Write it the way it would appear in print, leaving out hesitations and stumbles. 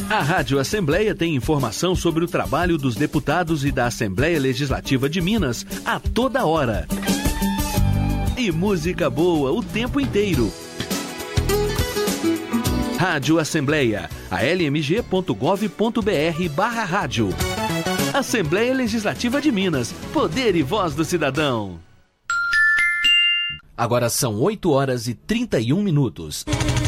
A Rádio Assembleia tem informação sobre o trabalho dos deputados e da Assembleia Legislativa de Minas a toda hora. E música boa o tempo inteiro. Rádio Assembleia, almg.gov.br/rádio. Assembleia Legislativa de Minas, poder e voz do cidadão. Agora são 8 horas e 31 minutos.